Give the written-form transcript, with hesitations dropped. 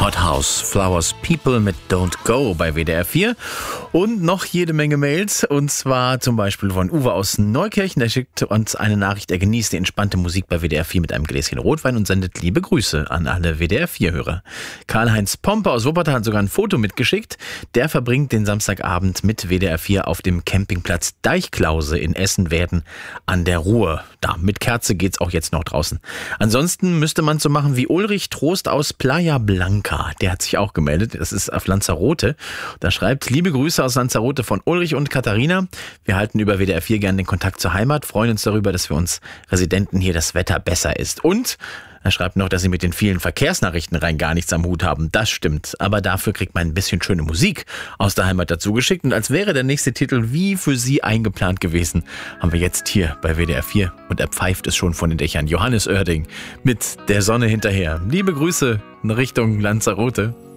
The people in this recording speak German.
Hot House Flowers People mit Don't Go bei WDR 4 und noch jede Menge Mails, und zwar zum Beispiel von Uwe aus Neukirchen. Der schickt uns eine Nachricht: Er genießt die entspannte Musik bei WDR 4 mit einem Gläschen Rotwein und sendet liebe Grüße an alle WDR 4-Hörer. Karl-Heinz Pompe aus Wuppertal hat sogar ein Foto mitgeschickt. Der verbringt den Samstagabend mit WDR 4 auf dem Campingplatz Deichklause in Essen-Werden an der Ruhr. Da, mit Kerze geht's auch jetzt noch draußen. Ansonsten müsste man so machen wie Ulrich Trost aus Playa Blanca. Der hat sich auch gemeldet. Das ist auf Lanzarote. Da schreibt: Liebe Grüße aus Lanzarote von Ulrich und Katharina. Wir halten über WDR 4 gerne den Kontakt zur Heimat, freuen uns darüber, dass für uns Residenten hier das Wetter besser ist. Und er schreibt noch, dass sie mit den vielen Verkehrsnachrichten rein gar nichts am Hut haben. Das stimmt. Aber dafür kriegt man ein bisschen schöne Musik aus der Heimat dazu geschickt. Und als wäre der nächste Titel wie für Sie eingeplant gewesen, haben wir jetzt hier bei WDR 4, und er pfeift es schon von den Dächern, Johannes Oerding mit Der Sonne hinterher. Liebe Grüße in Richtung Lanzarote.